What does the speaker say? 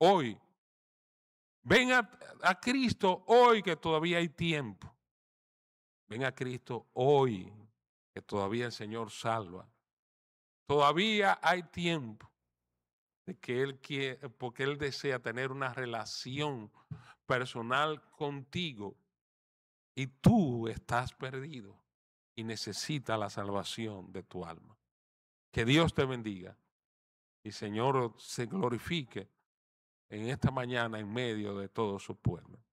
hoy. Ven a Cristo hoy que todavía hay tiempo. Ven a Cristo hoy que todavía el Señor salva. Todavía hay tiempo de que Él quiere, porque Él desea tener una relación personal contigo y tú estás perdido y necesitas la salvación de tu alma. Que Dios te bendiga y Señor se glorifique en esta mañana en medio de todo su pueblo.